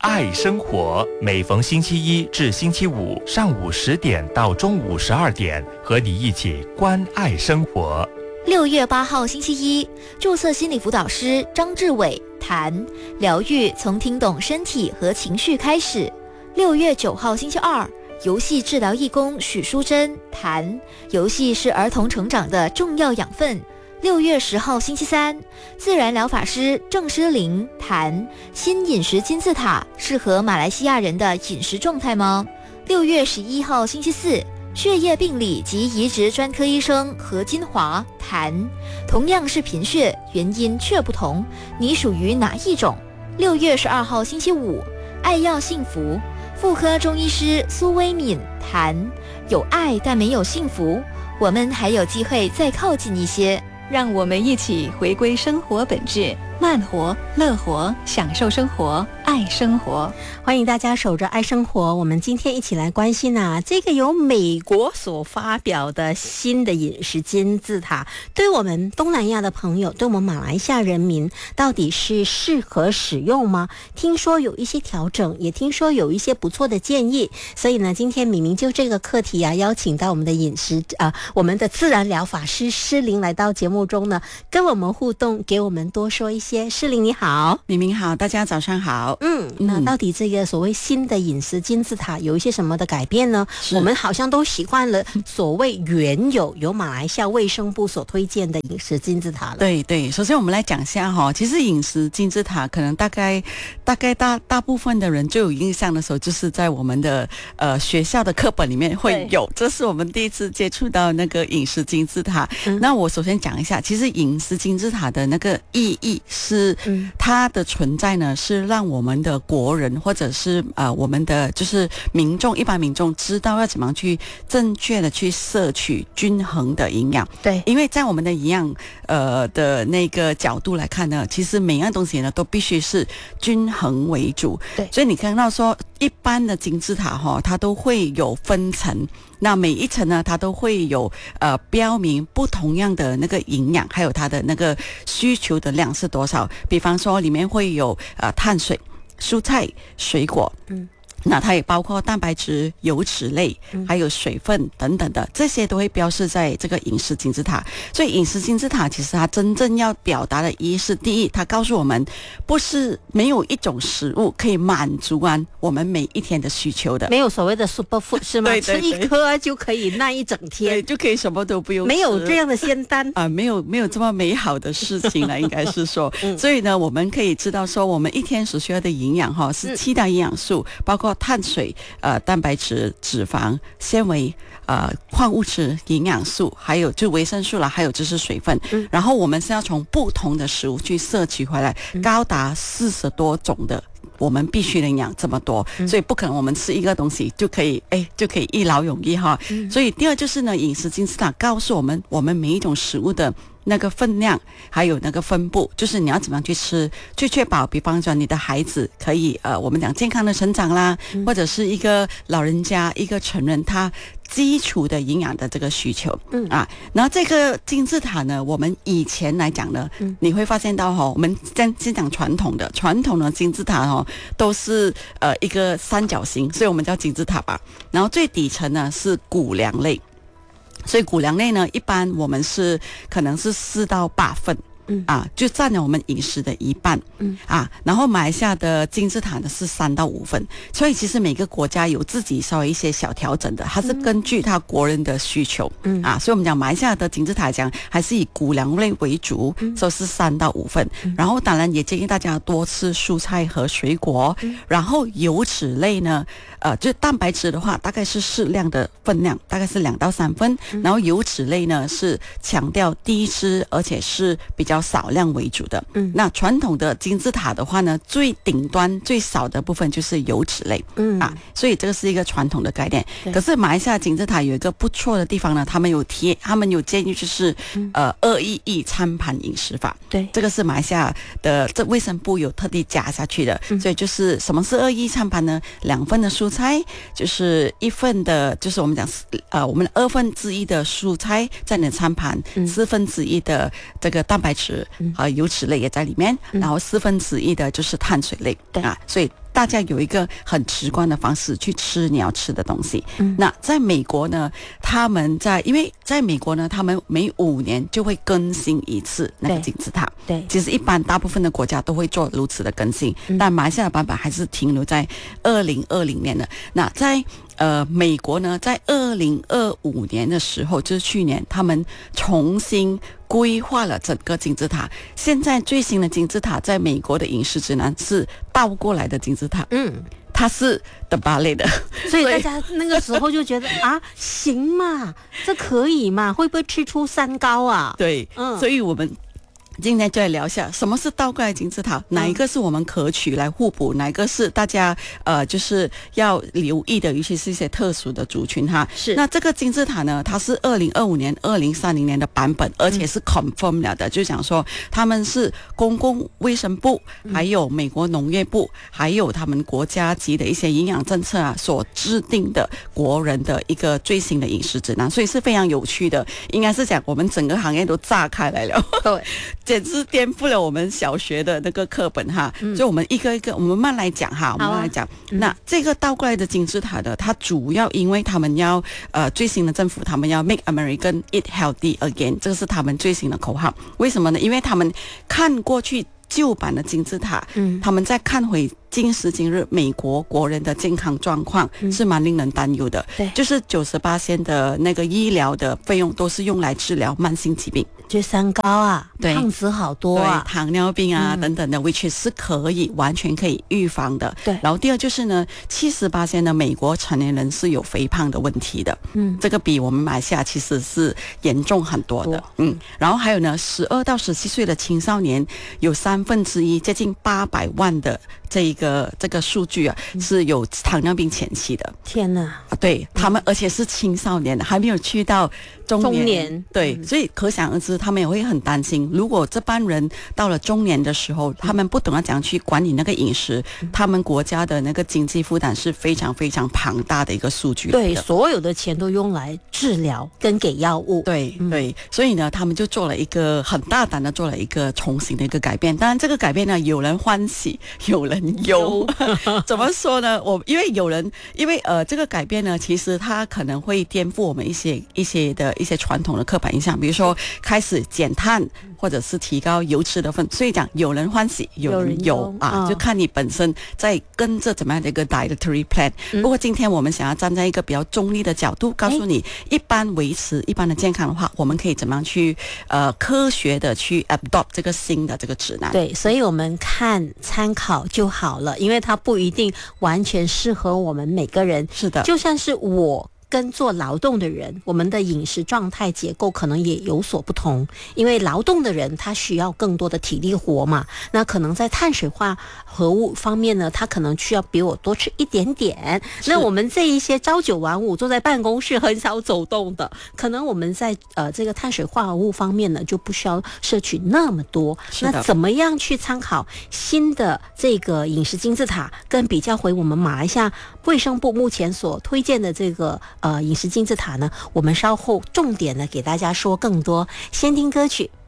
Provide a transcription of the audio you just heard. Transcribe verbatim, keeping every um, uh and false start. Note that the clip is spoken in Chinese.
爱生活，每逢星期一至星期五上午十点到中午十二点，和你一起关爱生活。 六月八号星期一，注册心理辅导师张志伟谈疗愈从听懂身体和情绪开始。六月九号星期二，游戏治疗义工许淑珍谈游戏是儿童成长的重要养分。六月十号星期三，自然疗法师郑诗玲谈新饮食金字塔适合马来西亚人的饮食状态吗？六月十一号星期四，血液病理及移植专科医生何金华谈同样是贫血，原因却不同，你属于哪一种？六月十二号星期五，爱要幸福，妇科中医师苏薇敏谈有爱但没有幸福，我们还有机会再靠近一些。 让我们一起回归生活本质，慢活、乐活，享受生活，爱生活。 欢迎大家守着爱生活。我们今天一起来关心啊，这个由美国所发表的新的饮食金字塔，对我们东南亚的朋友，对我们马来西亚人民，到底是适合使用吗？听说有一些调整，也听说有一些不错的建议。所以呢，今天敏明就这个课题啊，邀请到我们的饮食啊、呃，我们的自然疗法师诗玲来到节目中呢，跟我们互动，给我们多说一些。诗玲你好。 明明好，大家早上好。 嗯，那到底这个所谓新的饮食金字塔有一些什么的改变呢？我们好像都习惯了所谓原有由马来西亚卫生部所推荐的饮食金字塔了。 对对，首先我们来讲一下哈，其实饮食金字塔可能大概大概大大部分的人就有印象的时候，就是在我们的呃学校的课本里面会有，这是我们第一次接触到那个饮食金字塔。嗯、那我首先讲一下，其实饮食金字塔的那个意义是，它的存在呢是让我们的国人或者是呃我们的就是民众一般民众知道要怎么去正确的去摄取均衡的营养。 对， 因为在我们的营养呃的那个角度来看呢，其实每样东西呢都必须是均衡为主。 对， 所以你看到说一般的金字塔哈，它都会有分层，那每一层呢它都会有呃标明不同样的那个营养，还有它的那个需求的量是多少。比方说里面会有呃碳水、蔬菜、水果，嗯，那它也包括蛋白质、油脂类，还有水分等等的，这些都会标示在这个饮食金字塔。所以饮食金字塔其实它真正要表达的意义是，第一，它告诉我们不是没有一种食物可以满足完我们每一天的需求的， 没有所谓的 super food 是吗？ 对对对， 吃一颗就可以那一整天， 对，就可以什么都不用吃， 没有这样的仙丹啊、呃，没有没有这么美好的事情了，应该是说。嗯、所以呢，我们可以知道说，我们一天所需要的营养哈是七大营养素，嗯、包括碳水、呃蛋白质、脂肪、纤维、呃矿物质、营养素，还有就维生素啦，还有就是水分。嗯、然后我们是要从不同的食物去摄取回来，嗯、高达四十多种的。我们必须能养这么多，嗯、所以不可能我们吃一个东西就可以哎就可以一劳永逸哈。嗯、所以第二就是呢，饮食金字塔告诉我们，我们每一种食物的那个分量还有那个分布，就是你要怎么样去吃，去确保比方说你的孩子可以呃我们讲健康的成长啦，嗯、或者是一个老人家一个成人他基础的营养的这个需求。嗯啊，然后这个金字塔呢，我们以前来讲呢，嗯、你会发现到哈、哦，我们先先讲传统的传统的金字塔哦，都是呃一个三角形，所以我们叫金字塔吧。然后最底层呢是谷粮类。所以谷粮类呢，一般我们是可能是四到八份。嗯啊，就占了我们饮食的一半。嗯啊，然后马来西亚的金字塔呢是三到五份，所以其实每个国家有自己稍微一些小调整的，它是根据它国人的需求。嗯啊，所以我们讲马来西亚的金字塔讲还是以谷粮类为主，嗯、所以是三到五份。嗯、然后当然也建议大家多吃蔬菜和水果。嗯、然后油脂类呢，呃，就蛋白质的话大概是适量的分量，大概是两到三分。嗯、然后油脂类呢是强调低脂，而且是比较少量为主的。嗯，那传统的金字塔的话呢，最顶端最少的部分就是油脂类。嗯啊，所以这个是一个传统的概念。可是马来西亚金字塔有一个不错的地方呢，他们有提，他们有建议就是、嗯、呃二一一餐盘饮食法。对，这个是马来西亚的这卫生部有特地加下去的。嗯、所以就是什么是二一餐盘呢？两份的蔬菜，就是一份的，就是我们讲呃我们二分之一的蔬菜在你的餐盘，嗯、四分之一的这个蛋白质和、呃、油脂类也在里面，嗯、然后四分之一的就是碳水类。对啊，所以大家有一个很直观的方式去吃你要吃的东西。嗯，那在美国呢，他们在因为在美国呢，他们每五年就会更新一次那个金字塔。 对， 其实一般大部分的国家都会做如此的更新，嗯、但马来西亚的版本还是停留在二零二零年的。那在呃美国呢，在二零二五年的时候，就是去年，他们重新规划了整个金字塔。现在最新的金字塔在美国的饮食指南是倒过来的金字塔，嗯，它是的芭蕾的， 所以大家那个时候就觉得啊，行嘛，这可以嘛，会不会吃出三高啊？ 对，嗯，所以我们今天就来聊一下什么是倒过来金字塔，哪一个是我们可取来互补，哪一个是大家呃就是要留意的，尤其是一些特殊的族群哈。 是。 那这个金字塔呢，它是二零二五年、二零三零年的版本，而且是 confirm 了的，嗯、就讲说他们是公共卫生部，还有美国农业部，还有他们国家级的一些营养政策啊所制定的国人的一个最新的饮食指南，所以是非常有趣的。应该是讲我们整个行业都炸开来了。 对。 简直颠覆了我们小学的那个课本哈，嗯、所以我们一个一个，我们慢来讲哈，我们慢来讲。啊嗯、那这个倒过来的金字塔的，它主要因为他们要呃最新的政府，他们要 make American eat healthy again， 这个是他们最新的口号。为什么呢？因为他们看过去旧版的金字塔，嗯，他们再看回今时今日美国国人的健康状况，嗯、是蛮令人担忧的。 对， 就是 百分之九十八 的那个医疗的费用都是用来治疗慢性疾病。 就三高啊， 对， 胖子好多啊， 对，糖尿病啊、嗯、等等的 which 是可以完全可以预防的。 对， 然后第二就是呢 百分之七十八 的美国成年人是有肥胖的问题的，嗯，这个比我们马来西亚其实是严重很多的。多嗯，然后还有呢十二到十七岁的青少年有三分之一接近八百万的这一个这个数据啊、嗯、是有糖尿病前期的。 天哪， 啊、对他们、嗯、而且是青少年的，还没有去到中年。 中年对、 嗯、 所以可想而知他们也会很担心，如果这班人到了中年的时候，他们不懂得怎样去管理那个饮食、嗯、他们国家的那个经济负担是非常非常庞大的一个数据。 对，所有的钱都用来治疗跟给药物。 对、嗯、对，所以呢他们就做了一个很大胆的做了一个重新的一个改变。当然这个改变呢有人欢喜有人忧怎么说呢，我因为有人因为呃这个改变呢其实它可能会颠覆我们一些一些的一些传统的刻板印象，比如说开始减碳或者是提高油脂的分，所以讲有人欢喜有人忧啊、哦，就看你本身在跟着怎么样的一个 dietary plan、嗯、不过今天我们想要站在一个比较中立的角度告诉你，一般维持一般的健康的话，我们可以怎么样去呃科学的去 adopt 这个新的这个指南。 对，所以我们看参考就好了，因为它不一定完全适合我们每个人。 是的， 就像是我跟做劳动的人，我们的饮食状态结构可能也有所不同，因为劳动的人他需要更多的体力活嘛，那可能在碳水化合物方面呢，他可能需要比我多吃一点点。那我们这一些朝九晚五坐在办公室很少走动的，可能我们在呃这个碳水化合物方面呢就不需要摄取那么多。那怎么样去参考新的这个饮食金字塔，跟比较回我们马来西亚卫生部目前所推荐的这个呃饮食金字塔呢？我们稍后重点呢给大家说更多，先听歌曲。